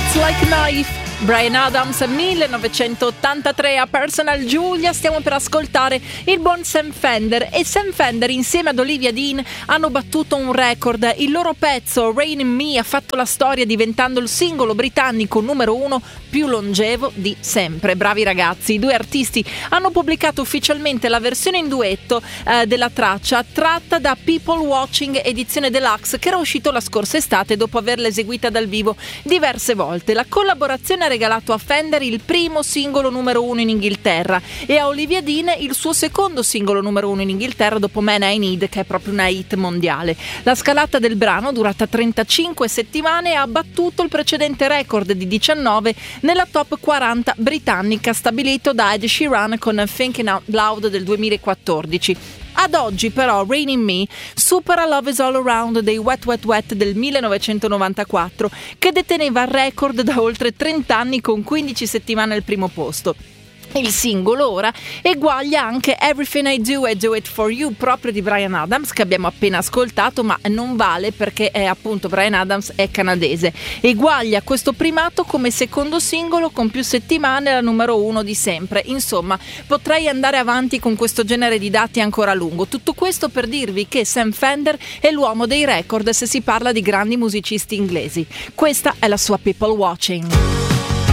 Cuts Like Knife, Bryan Adams, 1983 a Personal Julia. Stiamo per ascoltare il buon Sam Fender, e Sam Fender insieme ad Olivia Dean hanno battuto un record. Il loro pezzo Rain in Me ha fatto la storia diventando il singolo britannico numero 1 più longevo di sempre. Bravi ragazzi, i due artisti hanno pubblicato ufficialmente la versione in duetto della traccia, tratta da People Watching edizione deluxe, che era uscito la scorsa estate dopo averla eseguita dal vivo diverse volte. La collaborazione ha regalato a Fender il primo singolo numero 1 in Inghilterra e a Olivia Dean il suo secondo singolo numero 1 in Inghilterra dopo Man I Need, che è proprio una hit mondiale. La scalata del brano, durata 35 settimane, ha battuto il precedente record di 19 nella top 40 britannica stabilito da Ed Sheeran con Thinking Out Loud del 2014. Ad oggi però Rain in Me supera Love Is All Around dei Wet Wet Wet del 1994, che deteneva il record da oltre 30 anni con 15 settimane al primo posto. Il singolo ora eguaglia anche Everything I Do It For You, proprio di Bryan Adams, che abbiamo appena ascoltato, ma non vale perché è appunto Bryan Adams è canadese. Eguaglia questo primato come secondo singolo con più settimane la numero 1 di sempre. Insomma, potrei andare avanti con questo genere di dati ancora a lungo. Tutto questo per dirvi che Sam Fender è l'uomo dei record se si parla di grandi musicisti inglesi. Questa è la sua People Watching.